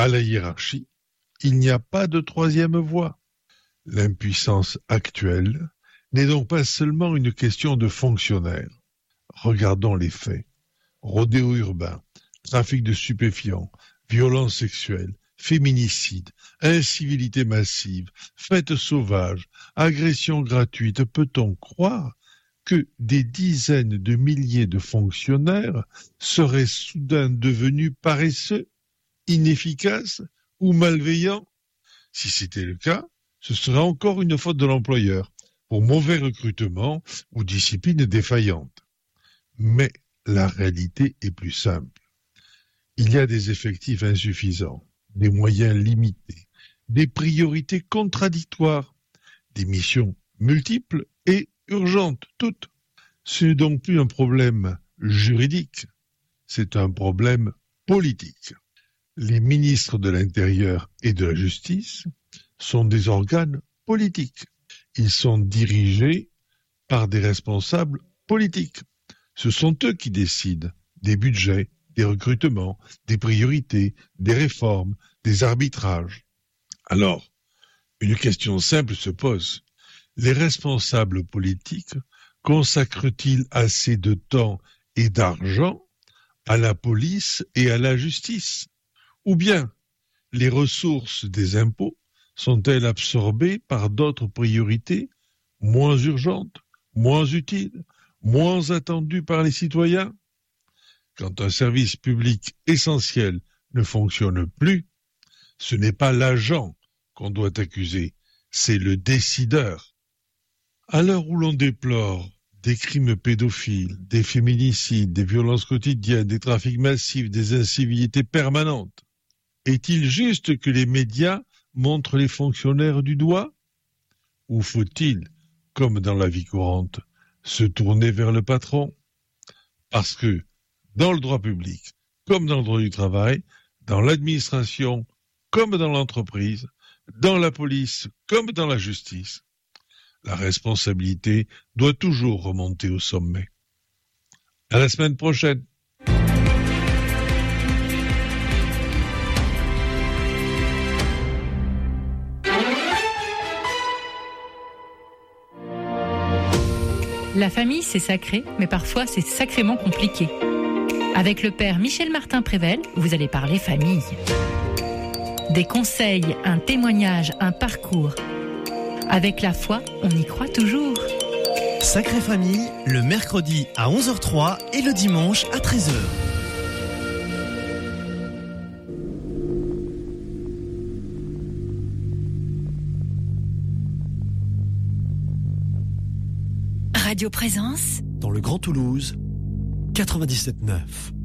à la hiérarchie, il n'y a pas de troisième voie. L'impuissance actuelle n'est donc pas seulement une question de fonctionnaires. Regardons les faits. Rodéo urbain, trafic de stupéfiants, violences sexuelles, féminicide, incivilité massive, fêtes sauvages, agressions gratuites. Peut-on croire que des dizaines de milliers de fonctionnaires seraient soudain devenus paresseux, inefficaces ou malveillants? Si c'était le cas, ce serait encore une faute de l'employeur, pour mauvais recrutement ou discipline défaillante. Mais la réalité est plus simple. Il y a des effectifs insuffisants, des moyens limités, des priorités contradictoires, des missions multiples et urgentes, toutes. Ce n'est donc plus un problème juridique, c'est un problème politique. Les ministres de l'Intérieur et de la Justice sont des organes politiques. Ils sont dirigés par des responsables politiques. Ce sont eux qui décident des budgets, des recrutements, des priorités, des réformes, des arbitrages. Alors, une question simple se pose. Les responsables politiques consacrent-ils assez de temps et d'argent à la police et à la justice? Ou bien, les ressources des impôts sont-elles absorbées par d'autres priorités moins urgentes, moins utiles, moins attendues par les citoyens? Quand un service public essentiel ne fonctionne plus, ce n'est pas l'agent qu'on doit accuser, c'est le décideur. À l'heure où l'on déplore des crimes pédophiles, des féminicides, des violences quotidiennes, des trafics massifs, des incivilités permanentes, est-il juste que les médias montrent les fonctionnaires du doigt? Ou faut-il, comme dans la vie courante, se tourner vers le patron? Parce que, dans le droit public, comme dans le droit du travail, dans l'administration, comme dans l'entreprise, dans la police, comme dans la justice, la responsabilité doit toujours remonter au sommet. À la semaine prochaine. La famille, c'est sacré, mais parfois c'est sacrément compliqué. Avec le père Michel Martin-Prével, vous allez parler famille. Des conseils, un témoignage, un parcours. Avec la foi, on y croit toujours. Sacrée Famille, le mercredi à 11h03 et le dimanche à 13h. Radio Présence. Dans le Grand Toulouse, 97.9.